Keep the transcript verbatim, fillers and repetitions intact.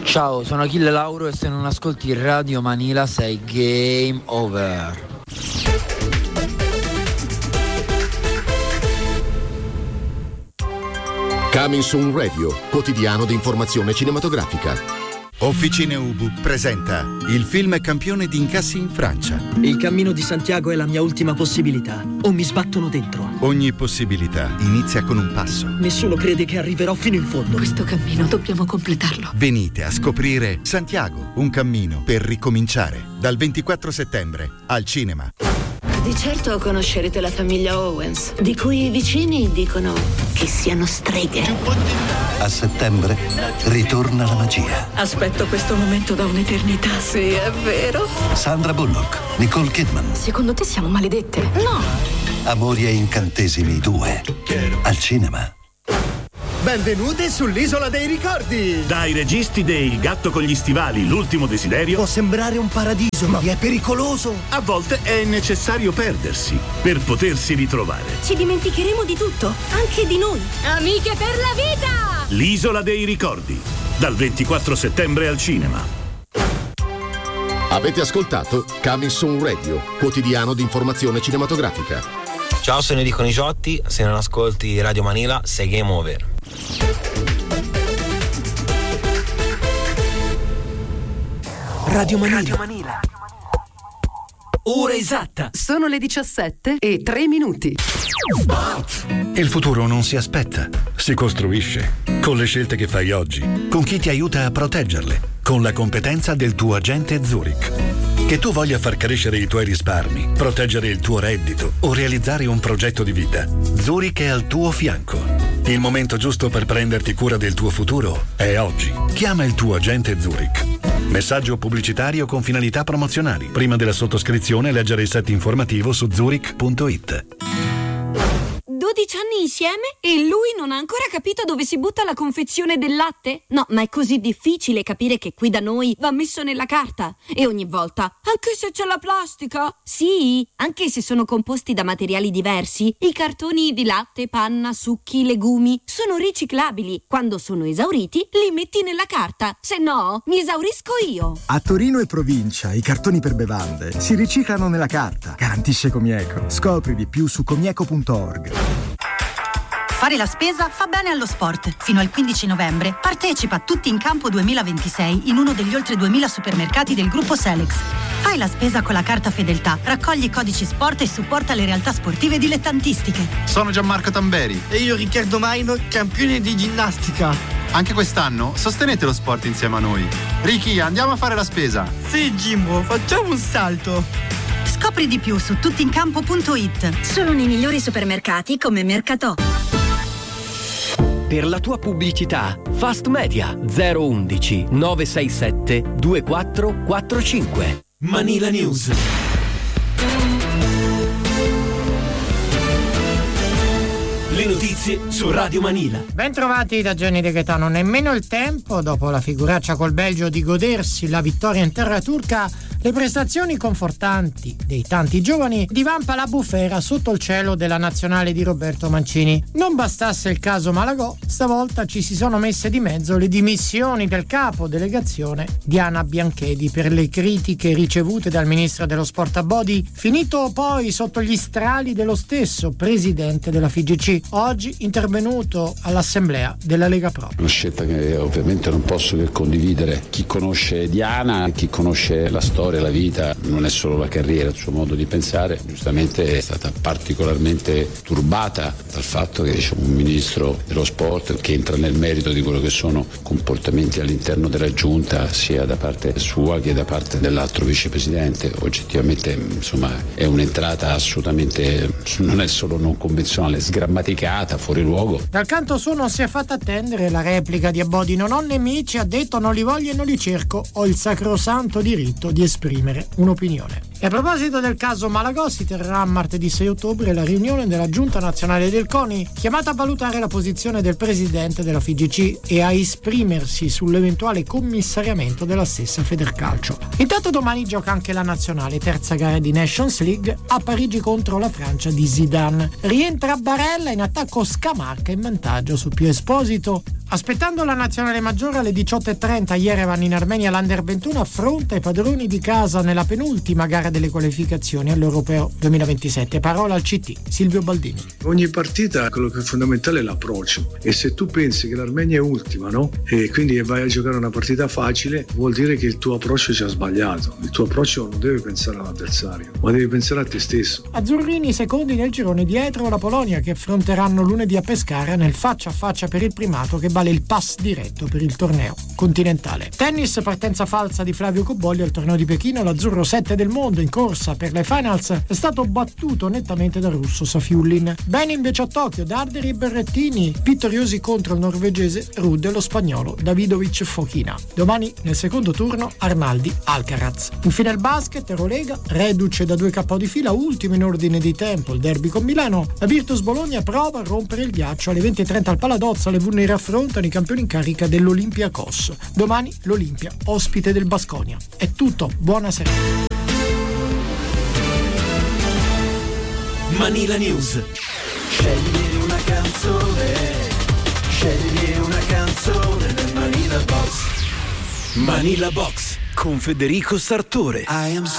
Ciao, sono Achille Lauro e se non ascolti Radio Manila sei game over. Coming Soon Radio, quotidiano di informazione cinematografica. Officine Ubu presenta il film campione di incassi in Francia. Il cammino di Santiago è la mia ultima possibilità, o mi sbattono dentro. Ogni possibilità inizia con un passo. Nessuno crede che arriverò fino in fondo. Questo cammino dobbiamo completarlo. Venite a scoprire Santiago, un cammino per ricominciare. Dal ventiquattro settembre al cinema. Di certo conoscerete la famiglia Owens, di cui i vicini dicono che siano streghe. A settembre ritorna la magia. Aspetto questo momento da un'eternità. Sì, è vero. Sandra Bullock, Nicole Kidman. Secondo te siamo maledette? No. Amori e incantesimi due. Al cinema. Benvenute sull'Isola dei Ricordi! Dai registi dei Il gatto con gli stivali, l'ultimo desiderio. Può sembrare un paradiso, ma è pericoloso. A volte è necessario perdersi per potersi ritrovare. Ci dimenticheremo di tutto, anche di noi. Amiche per la vita! L'Isola dei Ricordi, dal ventiquattro settembre al cinema. Avete ascoltato Coming Soon Radio, quotidiano di informazione cinematografica. Ciao, sono Enrico Niciotti, se non ascolti Radio Manila sei game over. Radio Manila. Radio Manila. Ora esatta. Sono le diciassette e tre minuti. Il futuro non si aspetta, si costruisce. Con le scelte che fai oggi, con chi ti aiuta a proteggerle, con la competenza del tuo agente Zurich. Che tu voglia far crescere i tuoi risparmi, proteggere il tuo reddito o realizzare un progetto di vita, Zurich è al tuo fianco. Il momento giusto per prenderti cura del tuo futuro è oggi. Chiama il tuo agente Zurich. Messaggio pubblicitario con finalità promozionali. Prima della sottoscrizione leggere il set informativo su zurich punto it. dodici anni insieme e lui non ha ancora capito dove si butta la confezione del latte? No, ma è così difficile capire che qui da noi va messo nella carta. E ogni volta, anche se c'è la plastica? Sì, anche se sono composti da materiali diversi, i cartoni di latte, panna, succhi, legumi sono riciclabili. Quando sono esauriti, li metti nella carta. Se no, mi esaurisco io. A Torino e provincia i cartoni per bevande si riciclano nella carta. Garantisce Comieco. Scopri di più su comieco punto org. Fare la spesa fa bene allo sport. Fino al quindici novembre partecipa a Tutti in Campo duemilaventisei in uno degli oltre duemila supermercati del gruppo Selex. Fai la spesa con la carta Fedeltà, raccogli i codici sport e supporta le realtà sportive dilettantistiche. Sono Gianmarco Tamberi. E io Riccardo Maino, campione di ginnastica. Anche quest'anno sostenete lo sport insieme a noi. Ricky, andiamo a fare la spesa. Sì, Jimbo, facciamo un salto. Scopri di più su tuttincampo punto it. Solo nei migliori supermercati come Mercatò. Per la tua pubblicità, Fast Media zero undici nove sei sette due quattro quattro cinque. Manila News. Le notizie su Radio Manila. Ben trovati da Gianni De Gaetano. Nemmeno il tempo, dopo la figuraccia col Belgio, di godersi la vittoria in terra turca, le prestazioni confortanti dei tanti giovani, divampa la bufera sotto il cielo della nazionale di Roberto Mancini. Non bastasse il caso Malagò, stavolta ci si sono messe di mezzo le dimissioni del capo delegazione Diana Bianchedi per le critiche ricevute dal ministro dello sport Abodi, finito poi sotto gli strali dello stesso presidente della F I G C, oggi intervenuto all'assemblea della Lega Pro. Una scelta che ovviamente non posso che condividere. Chi conosce Diana, chi conosce la storia, la vita, non è solo la carriera, il suo modo di pensare, giustamente è stata particolarmente turbata dal fatto che diciamo, un ministro dello sport che entra nel merito di quello che sono comportamenti all'interno della giunta, sia da parte sua che da parte dell'altro vicepresidente, oggettivamente insomma è un'entrata assolutamente, non è solo non convenzionale, sgrammaticata, fuori luogo. Dal canto suo non si è fatta attendere la replica di Abodi. Non ho nemici, ha detto, non li voglio e non li cerco, ho il sacrosanto diritto di esprimere un'opinione. E a proposito del caso Malagò, si terrà martedì sei ottobre la riunione della Giunta Nazionale del CONI, chiamata a valutare la posizione del presidente della F I G C e a esprimersi sull'eventuale commissariamento della stessa Federcalcio. Intanto domani gioca anche la nazionale, terza gara di Nations League a Parigi contro la Francia di Zidane. Rientra Barella, in attacco Scamacca in vantaggio su Pio Esposito. Aspettando la nazionale maggiore alle diciotto e trenta, Yerevan in Armenia l'Under ventuno affronta i padroni di casa nella penultima gara delle qualificazioni all'Europeo duemilaventisette. Parola al C T, Silvio Baldini. Ogni partita quello che è fondamentale è l'approccio, e se tu pensi che l'Armenia è ultima, no? E quindi vai a giocare una partita facile, vuol dire che il tuo approccio ci ha sbagliato. Il tuo approccio non deve pensare all'avversario, ma devi pensare a te stesso. Azzurrini secondi nel girone dietro la Polonia, che affronteranno lunedì a Pescara nel faccia a faccia per il primato che vale il pass diretto per il torneo continentale. Tennis, partenza falsa di Flavio Cobolli al torneo di Pechino. L'azzurro sette del mondo in corsa per le finals è stato battuto nettamente dal russo Safiullin. Bene invece a Tokyo, Darderi e Berrettini vittoriosi contro il norvegese Ruud e lo spagnolo Davidovic Fokina. Domani nel secondo turno Arnaldi Alcaraz. Infine il basket, Eurolega, reduce da due K O di fila, ultimo in ordine di tempo il derby con Milano. La Virtus Bologna prova a rompere il ghiaccio. Alle venti e trenta al Paladozza le Vulneri affrontano i campioni in carica dell'Olympiakos. Domani l'Olimpia ospite del Baskonia. È tutto, buona serata. Manila News. Scegli una canzone, scegli una canzone nel Manila Box. Manila Box con Federico Sartore. I am